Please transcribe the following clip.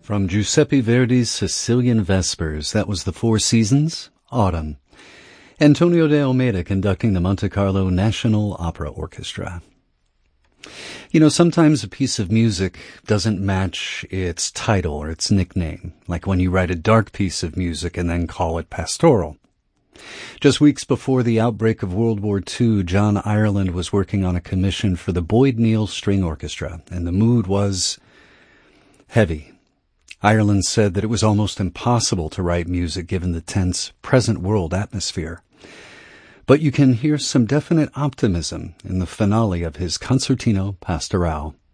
From Giuseppe Verdi's Sicilian Vespers, that was the Four Seasons, Autumn. Antonio de Almeida conducting the Monte Carlo National Opera Orchestra. You know, sometimes a piece of music doesn't match its title or its nickname, like when you write a dark piece of music and then call it pastoral. Just weeks before the outbreak of World War II, John Ireland was working on a commission for the Boyd Neal String Orchestra, and the mood was heavy. Ireland said that it was almost impossible to write music given the tense present world atmosphere. But you can hear some definite optimism in the finale of his Concertino Pastorale.